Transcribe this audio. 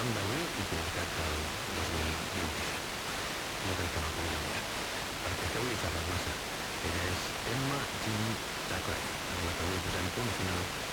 vam venir i publicat el 2027. No crec que no pugui canviar, perquè feu-li càrrec massa. Ella és Emma Jean Thackeray, amb la que avui posem punt final